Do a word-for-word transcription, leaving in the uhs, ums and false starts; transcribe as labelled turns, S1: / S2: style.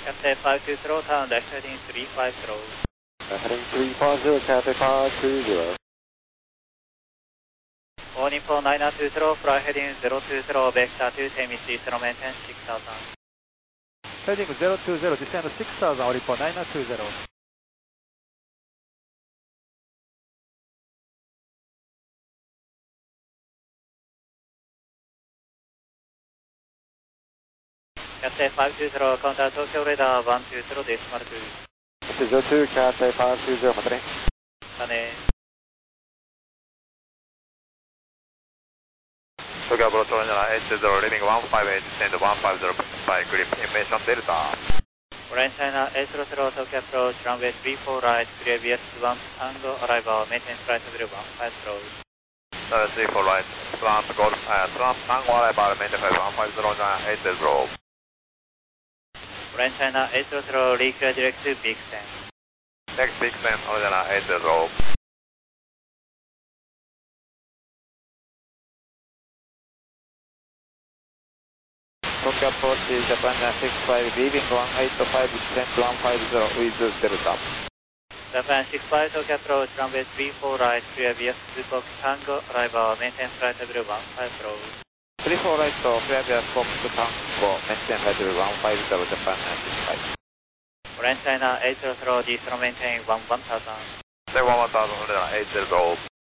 S1: Cathay five two zero, turn left heading three five zero.
S2: Heading three five zero, Cathay five two zero.
S1: All Nippon nine nine two zero, fly heading zero two zero, vector two, Taimichi, slow maintain six thousand.
S3: Heading zero two zero, descend six thousand, All Nippon nine nine two zero.
S1: Cathay five two zero, contact Tokyo radar one two zero decimal two.
S2: zero two, Cathay five two zero, またね。
S1: だね。
S4: Tokyo Approach eight two zero, leaving one five eight, descend one five zero by grip, information Delta.
S1: Orange China eight zero zero, Tokyo Approach, runway three four right, clear V S one Tango, arrival, maintain flight level one five zero.
S4: Runway three four right, slant Golf, uh, slant Tango, arrival, maintain flight one five zero, eight zero.
S1: Orange China eight zero zero, reclear direct to Big Ten.
S4: Next Big Ten, Orange eight zero.
S2: Tokyo Approach, Japan six five, leaving one eight five, descend one five zero with Delta.
S1: Japan six five, Tokyo Approach, runway three four right, clear V S two Fox Tango, arrival, maintain flight level one five zero.
S2: three four right, clear V S Fox Tango, maintain flight level one five zero, Japan six five.
S1: Orange China eight zero zero, D slow maintain one one thousand.
S4: Stay one one thousand, eight zero.